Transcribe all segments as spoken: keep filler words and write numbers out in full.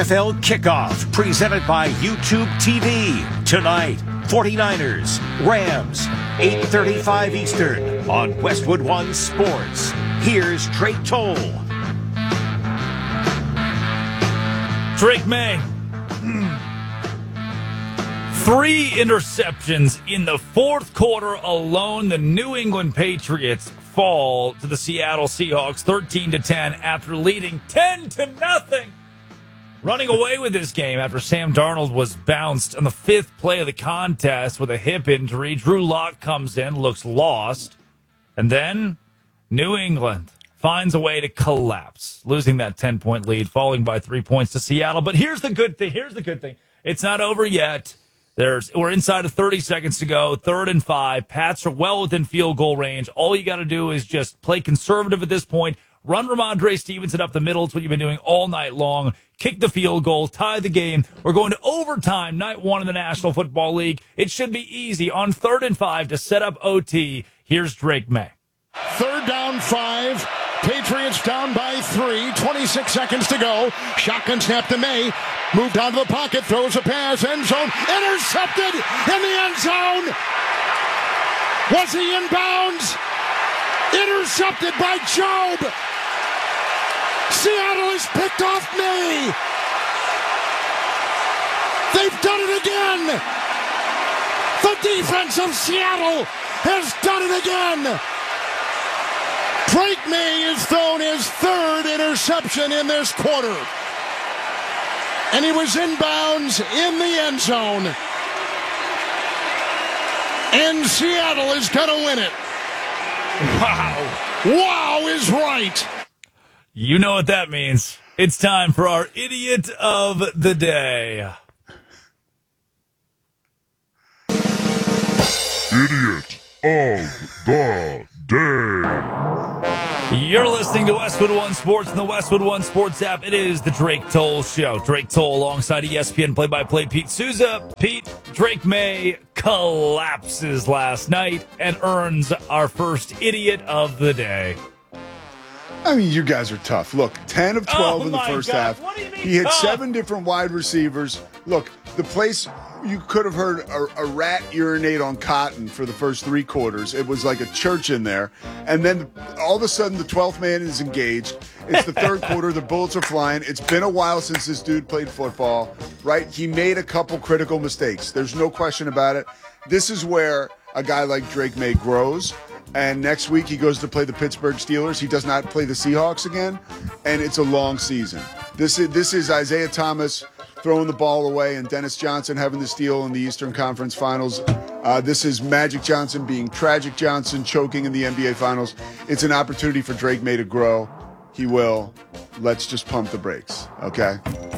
N F L Kickoff, presented by YouTube T V. Tonight, 49ers, Rams, eight thirty-five Eastern on Westwood One Sports. Here's Drake Toll. Drake May. Three interceptions in the fourth quarter alone. The New England Patriots fall to the Seattle Seahawks thirteen to ten after leading ten to nothing. Running away with this game after Sam Darnold was bounced on the fifth play of the contest with a hip injury. Drew Lock comes in, looks lost. And then New England finds a way to collapse, losing that ten-point lead, falling by three points to Seattle. But here's the good thing. Here's the good thing. It's not over yet. There's We're inside of thirty seconds to go, third and five. Pats are well within field goal range. All you got to do is just play conservative at this point. Run Ramondre Stevenson up the middle. It's what you've been doing all night long. Kick the field goal, tie the game. We're going to overtime, night one in the National Football League. It should be easy on third and five to set up O T. Here's Drake May. Third down, five. Patriots down by three. twenty-six seconds to go. Shotgun snap to May. Moved out of the pocket. Throws a pass. End zone. Intercepted in the end zone. Was he in bounds? Intercepted by Job. Seattle has picked off May. They've done it again. The defense of Seattle has done it again. Drake May has thrown his third interception in this quarter. And he was inbounds in the end zone. And Seattle is going to win it. Wow. Wow is right. You know what that means. It's time for our Idiot of the Day. Idiot of the Day. You're listening to Westwood One Sports and the Westwood One Sports app. It is the Drake Toll Show. Drake Toll alongside E S P N play-by-play Pete Souza. Pete, Drake May collapses last night and earns our first Idiot of the Day. I mean, you guys are tough. Look, ten of twelve oh in the first God. half. What do you mean He had tough? seven different wide receivers. Look, the place, you could have heard a, a rat urinate on cotton for the first three quarters. It was like a church in there. And then all of a sudden, the twelfth man is engaged. It's the third quarter. The bullets are flying. It's been a while since this dude played football, right? He made a couple critical mistakes. There's no question about it. This is where a guy like Drake May grows. And next week he goes to play the Pittsburgh Steelers. He does not play the Seahawks again, and it's a long season. This is this is Isaiah Thomas throwing the ball away and Dennis Johnson having the steal in the Eastern Conference Finals. Uh, this is Magic Johnson being Tragic Johnson, choking in the N B A Finals. It's an opportunity for Drake May to grow. He will. Let's just pump the brakes, okay?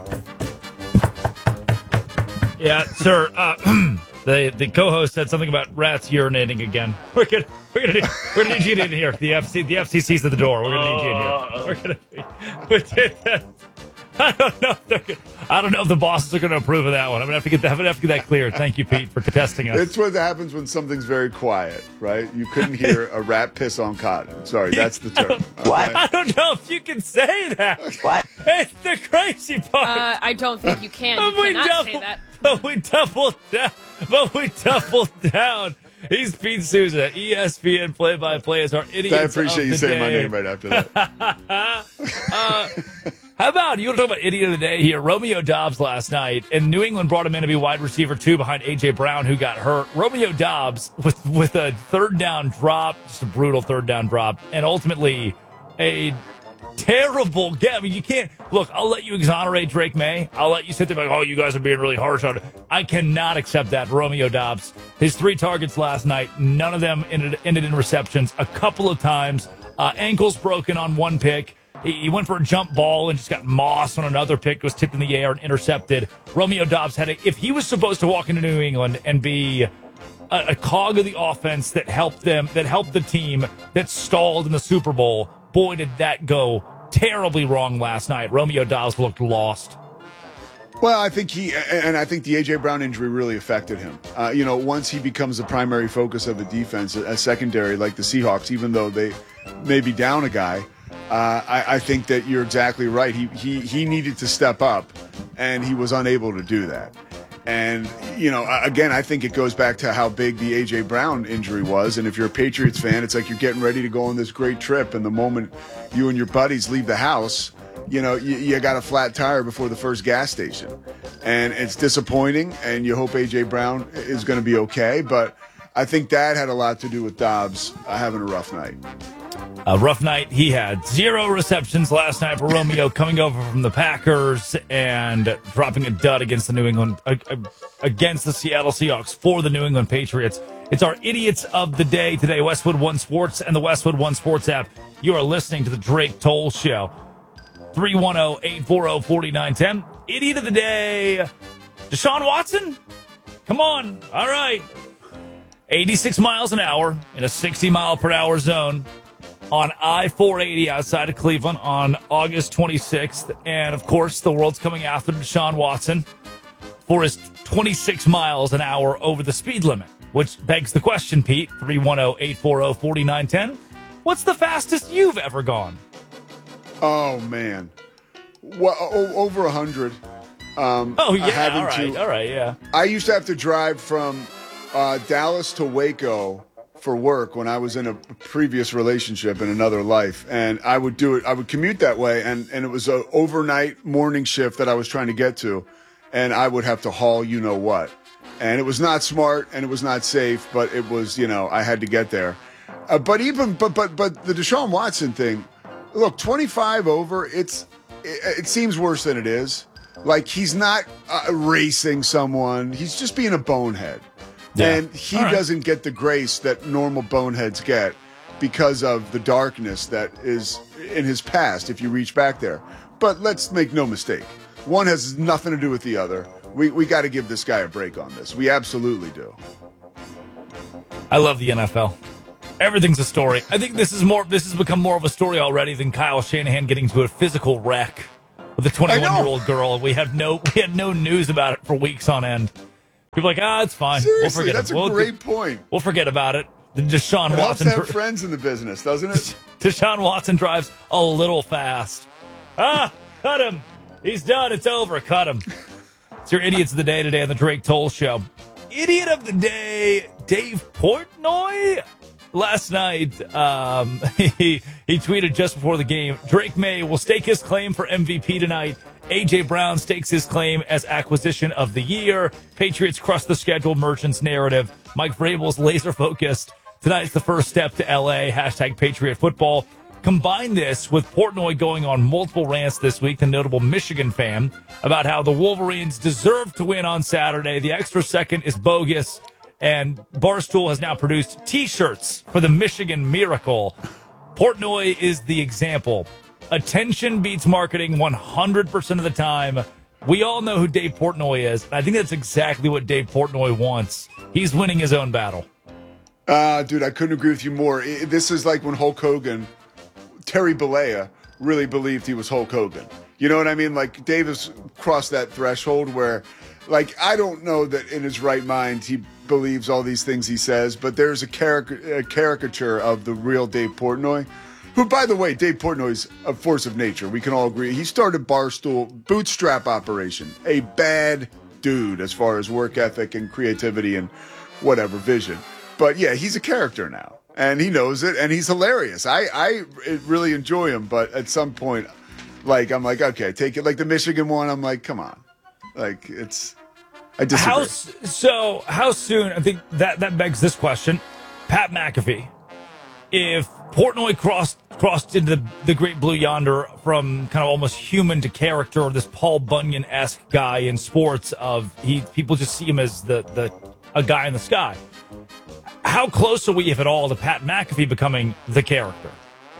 Yeah, sir. Uh, the the co-host said something about rats urinating again. We're gonna we're gonna need, we're gonna need you in here. The F C the F C C's at the door. We're gonna need you in here. We're gonna. We're, I don't know. If they're gonna, I don't know if the bosses are going to approve of that one. I'm gonna have to get that. I'm gonna have to get that clear. Thank you, Pete, for contesting us. It's what happens when something's very quiet, right? You couldn't hear a rat piss on cotton. Sorry, that's the term. What? I don't know if you can say that. What? It's the crazy part. Uh, I don't think you can. You But we cannot double- say that. But we doubled down. But we doubled down. He's Pete Souza, E S P N play-by-play as our idiot. I appreciate you saying my name right after that. uh, how about, you want to talk about idiot of the day here? Romeo Doubs last night, and New England brought him in to be wide receiver two behind A J. Brown, who got hurt. Romeo Doubs with, with a third down drop, just a brutal third down drop, and ultimately a terrible game. I mean, you can't, look, I'll let you exonerate Drake May. I'll let you sit there like, oh, you guys are being really harsh on it. I cannot accept that. Romeo Doubs, his three targets last night, none of them ended, ended in receptions. A couple of times, uh, ankles broken on one pick. He, he went for a jump ball and just got mossed on another pick, was tipped in the air and intercepted. Romeo Doubs had a, if he was supposed to walk into New England and be a, a cog of the offense that helped them, that helped the team that stalled in the Super Bowl, boy, did that go terribly wrong last night. Romeo Doubs looked lost. Well, I think he, and I think the A J. Brown injury really affected him. Uh, you know, once he becomes the primary focus of the defense, a secondary like the Seahawks, even though they may be down a guy, uh, I, I think that you're exactly right. He, he, he needed to step up, and he was unable to do that. And, you know, again, I think it goes back to how big the A J. Brown injury was. And if you're a Patriots fan, it's like you're getting ready to go on this great trip. And the moment you and your buddies leave the house, you know, you, you got a flat tire before the first gas station. And it's disappointing. And you hope A J. Brown is going to be okay. But I think that had a lot to do with Dobbs uh, having a rough night. A rough night. He had zero receptions last night for Romeo, coming over from the Packers and dropping a dud against the New England uh, against the Seattle Seahawks for the New England Patriots. It's our Idiots of the Day today. Westwood One Sports and the Westwood One Sports app. You are listening to the Drake Toll Show. three one zero, eight four zero, four nine one zero. Idiot of the Day. Deshaun Watson? Come on. All right. eighty-six miles an hour in a sixty mile per hour zone on I four eighty outside of Cleveland on August twenty-sixth. And, of course, the world's coming after Deshaun Watson for his twenty-six miles an hour over the speed limit, which begs the question, Pete, three one zero, eight four zero, four nine one zero. What's the fastest you've ever gone? Oh, man. Well, over one hundred. Um, oh, yeah, having all right, to, all right, yeah. I used to have to drive from uh, Dallas to Waco for work when I was in a previous relationship in another life, and I would do it. I would commute that way, and, and it was an overnight morning shift that I was trying to get to, and I would have to haul you know what, and it was not smart and it was not safe, but it was, you know, I had to get there. Uh, but even but but but the Deshaun Watson thing, look, twenty-five over, it's it, it seems worse than it is. Like, he's not uh, racing someone; he's just being a bonehead. Yeah. And he right. doesn't get the grace that normal boneheads get because of the darkness that is in his past, if you reach back there. But let's make no mistake. One has nothing to do with the other. We we got to give this guy a break on this. We absolutely do. I love the N F L. Everything's a story. I think this is more. This has become more of a story already than Kyle Shanahan getting to a physical wreck with a twenty-one-year-old girl. We have no we had no news about it for weeks on end. People are like, ah, it's fine. Seriously, we'll forget that's it. a We'll, great point. We'll forget about it. Deshaun it Watson. Helps to have friends in the business, doesn't it? Deshaun Watson drives a little fast. Ah, cut him. He's done. It's over. Cut him. It's your Idiots of the Day today on the Drake Toll Show. Idiot of the Day, Dave Portnoy. Last night, um, he, he tweeted just before the game, Drake May will stake his claim for M V P tonight. A J. Brown stakes his claim as acquisition of the year. Patriots crush the schedule merchants narrative. Mike Vrabel's laser focused. Tonight's the first step to L A. Hashtag Patriot Football. Combine this with Portnoy going on multiple rants this week, the notable Michigan fan, about how the Wolverines deserve to win on Saturday. The extra second is bogus. And Barstool has now produced T-shirts for the Michigan Miracle. Portnoy is the example. Attention beats marketing one hundred percent of the time. We all know who Dave Portnoy is. I think that's exactly what Dave Portnoy wants. He's winning his own battle. Uh, dude, I couldn't agree with you more. This is like when Hulk Hogan, Terry Bollea, really believed he was Hulk Hogan. You know what I mean? Like, Dave has crossed that threshold where, like, I don't know that in his right mind he believes all these things he says, but there's a, caric- a caricature of the real Dave Portnoy, who, by the way, Dave Portnoy's a force of nature. We can all agree. He started Barstool, bootstrap operation, a bad dude as far as work ethic and creativity and whatever vision. But yeah, he's a character now, and he knows it, and he's hilarious. I, I really enjoy him, but at some point, like, I'm like, okay, take it. Like the Michigan one, I'm like, come on. Like, it's... I disagree. How, so, how soon, I think that, that begs this question. Pat McAfee, if Portnoy crossed crossed into the, the Great Blue Yonder from kind of almost human to character, or this Paul Bunyan-esque guy in sports of he people just see him as the, the a guy in the sky. How close are we, if at all, to Pat McAfee becoming the character?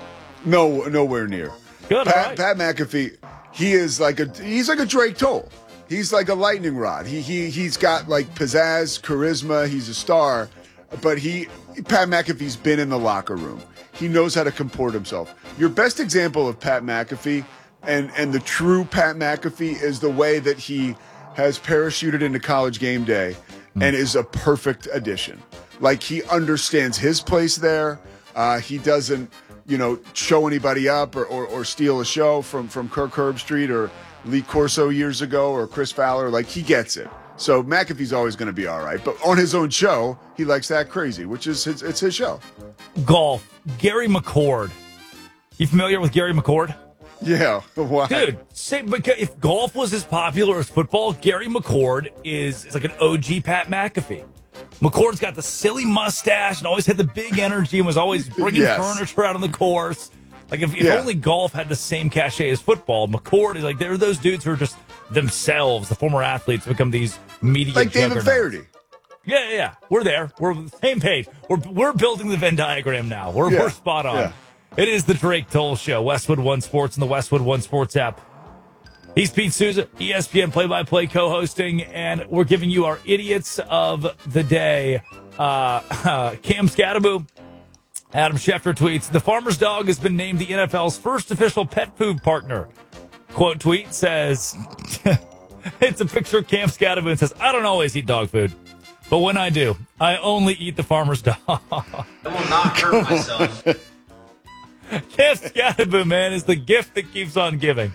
No, nowhere near. Good, Pat, all right. Pat McAfee, he is like a he's like a Drake Toll. He's like a lightning rod. He he he's got like pizzazz, charisma. He's a star, but he Pat McAfee's been in the locker room. He knows how to comport himself. Your best example of Pat McAfee and and the true Pat McAfee is the way that he has parachuted into College Game Day mm. and is a perfect addition. Like, he understands his place there. Uh, he doesn't you know, show anybody up or, or, or steal a show from, from Kirk Herbstreit or Lee Corso years ago or Chris Fowler. Like, he gets it. So McAfee's always going to be all right. But on his own show, he likes that crazy, which is his, it's his show. Golf. Gary McCord. You familiar with Gary McCord? Yeah. Why? Dude, say, because if golf was as popular as football, Gary McCord is, is like an O G Pat McAfee. McCord's got the silly mustache and always had the big energy and was always bringing Yes. furniture out on the course. Like, if, if Yeah. only golf had the same cachet as football, McCord is like, there are those dudes who are just themselves, the former athletes, become these media Like David juggernauts. Faherty. Yeah, yeah, yeah. We're there. We're on the same page. We're, we're building the Venn diagram now. We're, Yeah. we're spot on. Yeah. It is the Drake Toll Show, Westwood One Sports and the Westwood One Sports app. He's Pete Souza, E S P N play-by-play co-hosting, and we're giving you our idiots of the day. Uh, uh, Cam Scatterbo, Adam Schefter tweets, the farmer's dog has been named the N F L's first official pet food partner. Quote tweet says, it's a picture of Cam Scatterbo and says, I don't always eat dog food, but when I do, I only eat the farmer's dog. I will not hurt myself. Cam Scatterbo, man, is the gift that keeps on giving.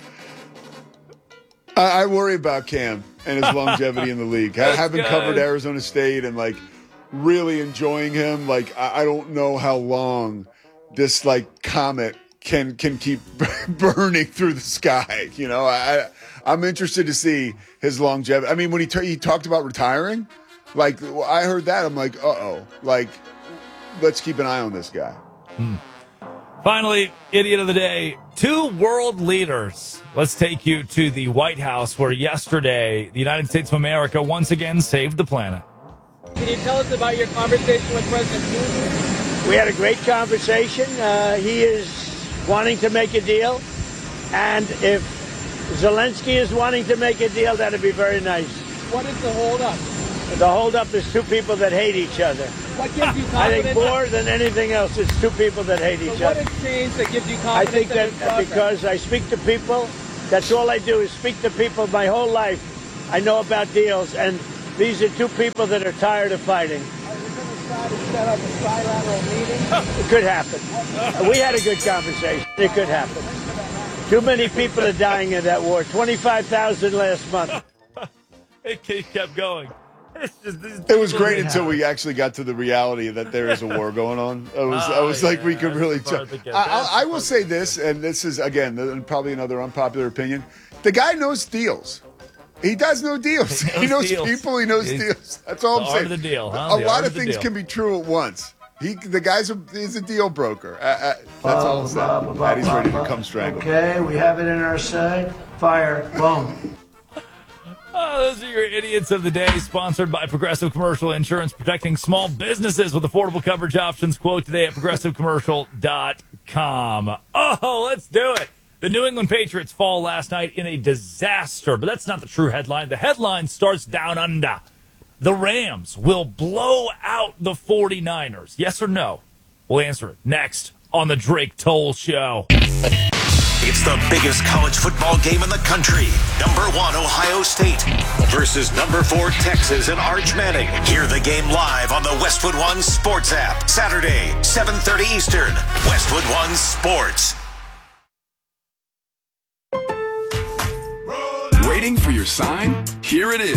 I, I worry about Cam and his longevity in the league. Ha- Having good. covered Arizona State and like really enjoying him, like I, I don't know how long this like comet can can keep burning through the sky. You know, I I'm interested to see his longevity. I mean, when he t- he talked about retiring, like I heard that, I'm like, uh oh, like let's keep an eye on this guy. Hmm. Finally, idiot of the day, two world leaders. Let's take you to the White House, where yesterday the United States of America once again saved the planet. Can you tell us about your conversation with President Putin? We had a great conversation. Uh, he is wanting to make a deal. And if Zelensky is wanting to make a deal, that'd be very nice. What is the holdup? The holdup is two people that hate each other. What gives you confidence? I think more than anything else, it's two people that hate So each what other. has changed that gives you I confidence? think in that this process? because I speak to people, that's all I do is speak to people my whole life. I know about deals, and these are two people that are tired of fighting. Are you going to try to set up a trilateral meeting? It could happen. We had a good conversation. It could happen. Too many people are dying in that war. twenty-five thousand last month. It kept going. It's just, it's It was great until we actually got to the reality that there is a war going on. I was, I Oh, was like, we yeah, could really. that's the part T- that gets- I, that's I, I the will part say this, and this is again th- probably another unpopular opinion. The guy knows deals. He does know deals. He He knows knows, deals. people. He knows He's- deals. That's all the I'm art saying. of the deal, huh? A The lot art of of the things deal. can be true at once. He, the guy's a, he's a deal broker. Uh, uh, that's all I'm saying. Patty's ready to come strangle. Okay, we have it in our sight. Fire. Boom. Oh, those are your idiots of the day, sponsored by Progressive Commercial Insurance, protecting small businesses with affordable coverage options. Quote today at progressive commercial dot com. Oh, let's do it. The New England Patriots fall last night in a disaster, but that's not the true headline. The headline starts down under. The Rams will blow out the forty-niners. Yes or no? We'll answer it next on the Drake Toll Show. It's the biggest college football game in the country. Number one, Ohio State versus number four, Texas and Arch Manning. Hear the game live on the Westwood One Sports app. Saturday, seven thirty Eastern. Westwood One Sports. Waiting for your sign? Here it is.